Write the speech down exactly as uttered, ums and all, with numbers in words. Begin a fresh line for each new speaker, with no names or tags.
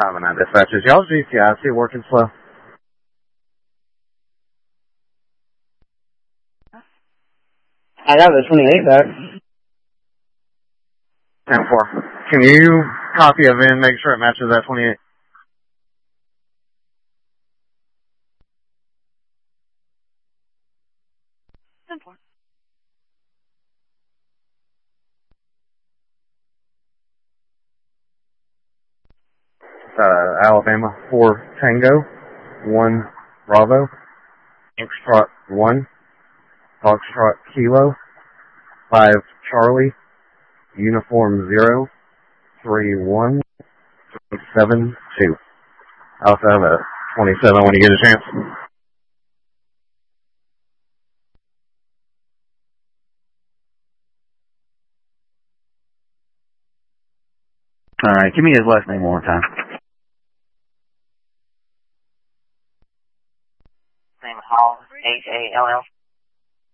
five and nine dispatches. Y'all's G C I, see it working slow.
I got the twenty-eight back.
ten four. Can you copy a V I N, make sure it matches that twenty-eight?
ten four.
Uh, Alabama four Tango, one Bravo, Foxtrot one, Foxtrot Kilo, five Charlie, Uniform zero, three one, three seven two. I also have a twenty-seven when you get a chance.
Alright, give me his last name one more time.
Name Hall, H A L L.